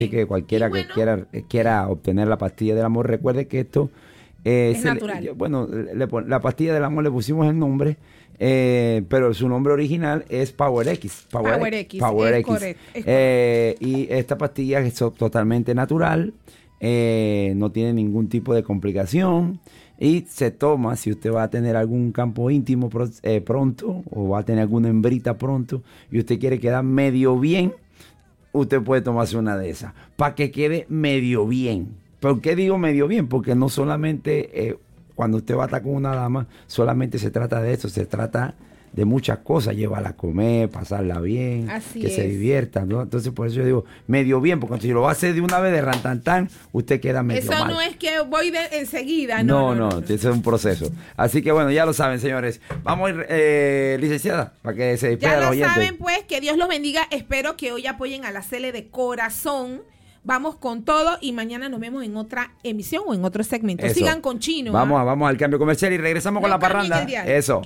Así que cualquiera que quiera obtener la pastilla del amor, recuerde que esto es natural. La pastilla del amor le pusimos el nombre, pero su nombre original es Power X. Power X. Correcto. Y esta pastilla es totalmente natural, no tiene ningún tipo de complicación y se toma si usted va a tener algún campo íntimo pronto o va a tener alguna hembrita pronto y usted quiere quedar medio bien. Usted puede tomarse una de esas para que quede medio bien. ¿Por qué digo medio bien? Porque no solamente cuando usted va a estar con una dama, solamente se trata de eso, se trata de muchas cosas, llevarla a comer, pasarla bien, se divierta, ¿no? Entonces por eso yo digo medio bien, porque si lo va a hacer de una vez de rantantán, usted queda medio eso mal. No es que voy enseguida, no, ese es un proceso. Así que bueno, ya lo saben, señores. Vamos a ir, licenciada, para que se despida los oyentes. Ya lo saben, pues, que Dios los bendiga. Espero que hoy apoyen a la Cele de corazón. Vamos con todo y mañana nos vemos en otra emisión o en otro segmento. Eso. Sigan con Chino. Vamos al cambio comercial y regresamos con la parranda. Eso.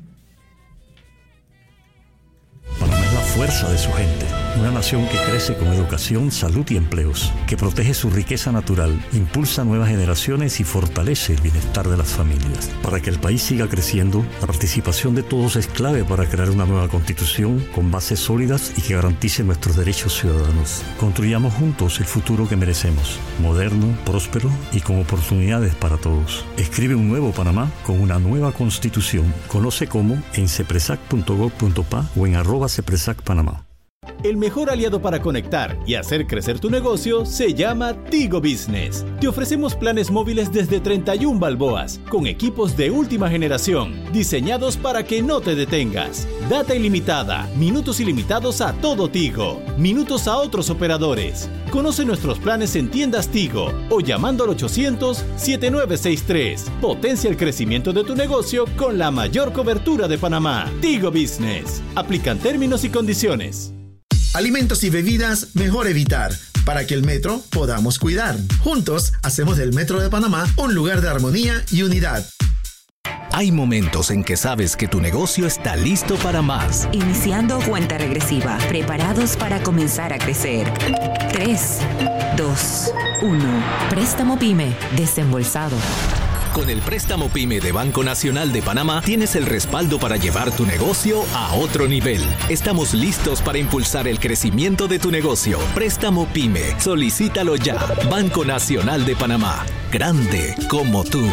Panamá es la fuerza de su gente. Una nación que crece con educación, salud y empleos, que protege su riqueza natural, impulsa nuevas generaciones y fortalece el bienestar de las familias. Para que el país siga creciendo, la participación de todos es clave para crear una nueva constitución con bases sólidas y que garantice nuestros derechos ciudadanos. Construyamos juntos el futuro que merecemos, moderno, próspero y con oportunidades para todos. Escribe un nuevo Panamá con una nueva constitución. Conoce cómo en cepresac.gov.pa o en @cepresacpanamá. El mejor aliado para conectar y hacer crecer tu negocio se llama Tigo Business. Te ofrecemos planes móviles desde 31 balboas, con equipos de última generación, diseñados para que no te detengas. Data ilimitada, minutos ilimitados a todo Tigo, minutos a otros operadores. Conoce nuestros planes en tiendas Tigo o llamando al 800-7963. Potencia el crecimiento de tu negocio con la mayor cobertura de Panamá. Tigo Business. Aplican términos y condiciones. Alimentos y bebidas mejor evitar, para que el metro podamos cuidar. Juntos hacemos del Metro de Panamá un lugar de armonía y unidad. Hay momentos en que sabes que tu negocio está listo para más. Iniciando cuenta regresiva, preparados para comenzar a crecer. 3, 2, 1. Préstamo PYME, desembolsado. Con el préstamo PYME de Banco Nacional de Panamá tienes el respaldo para llevar tu negocio a otro nivel. Estamos listos para impulsar el crecimiento de tu negocio. Préstamo PYME. Solicítalo ya. Banco Nacional de Panamá. Grande como tú.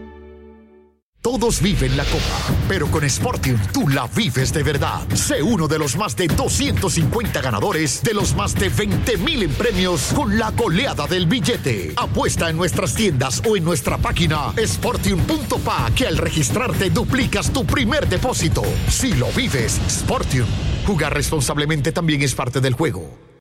Todos viven la copa, pero con Sportium tú la vives de verdad. Sé uno de los más de 250 ganadores de los más de 20,000 en premios con la goleada del billete. Apuesta en nuestras tiendas o en nuestra página sportium.pa, que al registrarte duplicas tu primer depósito. Si lo vives, Sportium. Jugar responsablemente también es parte del juego.